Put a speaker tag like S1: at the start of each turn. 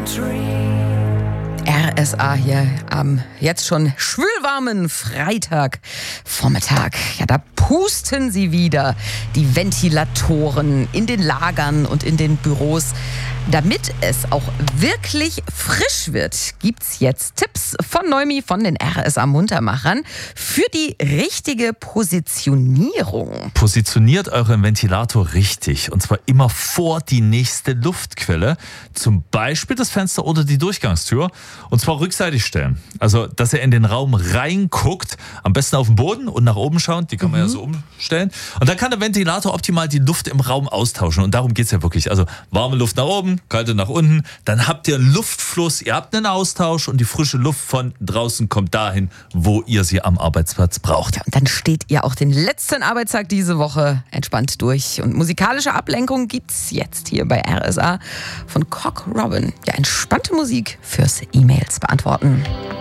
S1: RSA hier am jetzt schon schwülwarmen Freitagvormittag. Ja, da pusten sie wieder, die Ventilatoren in den Lagern und in den Büros. Damit es auch wirklich frisch wird, gibt's jetzt Tipps von Neumi, von den RSA-Muntermachern für die richtige Positionierung.
S2: Positioniert euren Ventilator richtig, und zwar immer vor die nächste Luftquelle, zum Beispiel das Fenster oder die Durchgangstür, und zwar rückseitig stellen. Also, dass ihr in den Raum reinguckt, am besten auf den Boden und nach oben schauen, die kann man ja so umstellen. Und dann kann der Ventilator optimal die Luft im Raum austauschen, und darum geht's ja wirklich. Also warme Luft nach oben, kalte nach unten, dann habt ihr einen Luftfluss, ihr habt einen Austausch und die frische Luft von draußen kommt dahin, wo ihr sie am Arbeitsplatz braucht.
S1: Ja, und dann steht ihr auch den letzten Arbeitstag diese Woche entspannt durch. Und musikalische Ablenkung gibt's jetzt hier bei RSA von Cock Robin. Ja, entspannte Musik fürs E-Mails beantworten.